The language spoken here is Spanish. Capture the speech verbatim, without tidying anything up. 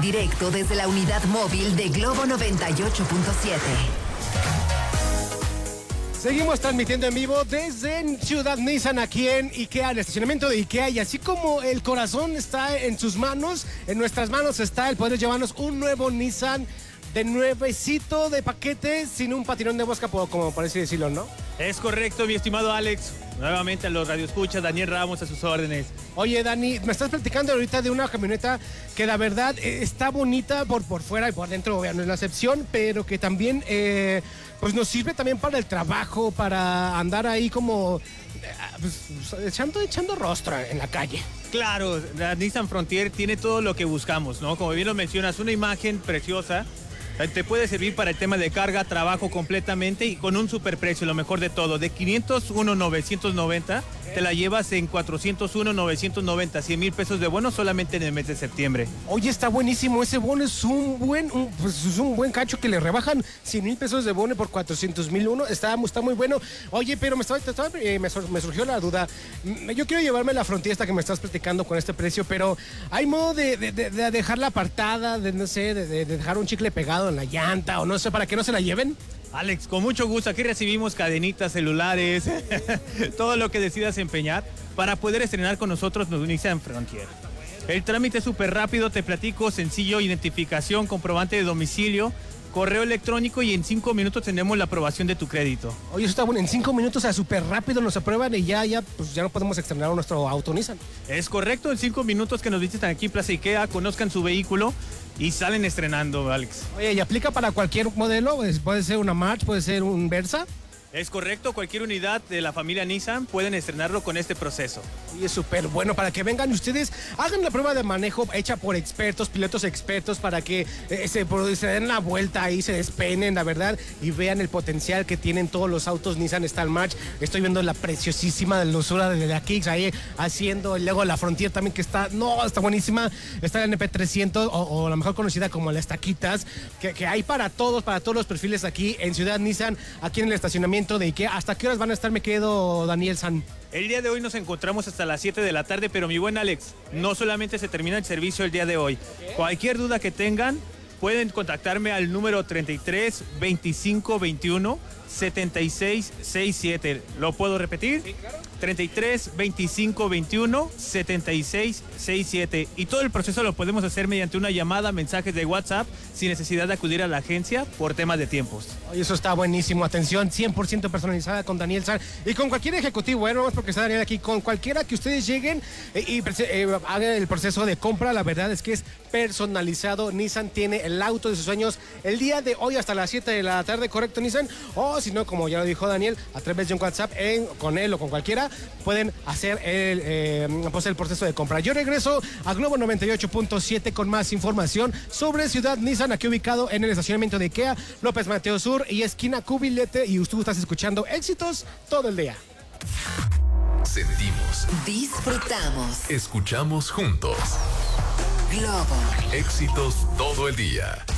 directo desde la unidad móvil de Globo noventa y ocho punto siete. Seguimos transmitiendo en vivo desde Ciudad Nissan aquí en IKEA, el estacionamiento de IKEA, y así como el corazón está en sus manos, en nuestras manos está el poder llevarnos un nuevo Nissan de nuevecito de paquete, sin un patinón de mosca, como parece decirlo, ¿no? Es correcto, mi estimado Alex. Nuevamente a los radioescuchas, Daniel Ramos a sus órdenes. Oye, Dani, me estás platicando ahorita de una camioneta que la verdad eh, está bonita por, por fuera y por dentro, obviamente no es la excepción, pero que también eh, pues nos sirve también para el trabajo, para andar ahí como eh, pues, echando, echando rostro en la calle. Claro, la Nissan Frontier tiene todo lo que buscamos, ¿no? Como bien lo mencionas, una imagen preciosa. Te puede servir para el tema de carga, trabajo completamente y con un superprecio, lo mejor de todo. De quinientos uno mil novecientos noventa, te la llevas en cuatrocientos uno mil novecientos noventa, cien mil pesos de bono solamente en el mes de septiembre. Oye, está buenísimo, ese bono es un buen, un, pues es un buen cacho que le rebajan cien mil pesos de bono por cuatrocientos mil uno, está, está muy bueno. Oye, pero me, estaba, estaba, eh, me, me surgió la duda, yo quiero llevarme la Frontier esta que me estás platicando con este precio, pero ¿hay modo de, de, de, de dejarla apartada, de no sé, de, de dejar un chicle pegado en la llanta o no sé, para que no se la lleven? Alex, con mucho gusto, aquí recibimos cadenitas, celulares, todo lo que decidas empeñar para poder estrenar con nosotros los Nissan Frontier. El trámite es súper rápido, te platico, sencillo, identificación, comprobante de domicilio, correo electrónico y en cinco minutos tenemos la aprobación de tu crédito. Oye, eso está bueno, en cinco minutos, o sea, súper rápido nos aprueban y ya, ya, pues ya no podemos estrenar nuestro auto Nissan. Es correcto, en cinco minutos que nos visitan aquí en Plaza IKEA, conozcan su vehículo y salen estrenando, Alex. Oye, ¿y aplica para cualquier modelo? Puede ser una March, puede ser un Versa. Es correcto, cualquier unidad de la familia Nissan pueden estrenarlo con este proceso. Y es súper bueno para que vengan ustedes, hagan la prueba de manejo hecha por expertos, pilotos expertos, para que eh, se, se den la vuelta ahí, se despeinen, la verdad, y vean el potencial que tienen todos los autos Nissan Star March. Estoy viendo la preciosísima dulzura de la Kicks ahí haciendo, y luego la Frontier también que está, no, está buenísima. Está la N P trescientos o, o la mejor conocida como las taquitas, que, que hay para todos, para todos los perfiles aquí en Ciudad Nissan, aquí en el estacionamiento de IKEA. ¿Hasta qué horas van a estar, me quedo, Daniel San? El día de hoy nos encontramos hasta las siete de la tarde, pero mi buen Alex, no solamente se termina el servicio el día de hoy. Cualquier duda que tengan, pueden contactarme al número treinta y tres, veinticinco, veintiuno, setenta y seis, sesenta y siete. ¿Lo puedo repetir? Sí, claro. treinta y tres, veinticinco, veintiuno, setenta y seis, sesenta y siete. Y todo el proceso lo podemos hacer mediante una llamada, mensajes de WhatsApp, sin necesidad de acudir a la agencia por temas de tiempos. Oye, eso está buenísimo. Atención, cien por ciento personalizada con Daniel San. Y con cualquier ejecutivo, ¿eh? No más porque está Daniel aquí, con cualquiera que ustedes lleguen eh, y eh, hagan el proceso de compra. La verdad es que es personalizado. Nissan tiene el auto de sus sueños el día de hoy hasta las siete de la tarde, ¿correcto, Nissan? O si no, como ya lo dijo Daniel, a través de un WhatsApp, en, con él o con cualquiera, pueden hacer el, eh, pues el proceso de compra. Yo regreso a Globo noventa y ocho punto siete con más información sobre Ciudad Nissan, aquí ubicado en el estacionamiento de IKEA, López Mateo Sur y esquina Cubilete, y tú estás escuchando éxitos todo el día. Sentimos, disfrutamos, escuchamos juntos. Globo. Éxitos todo el día.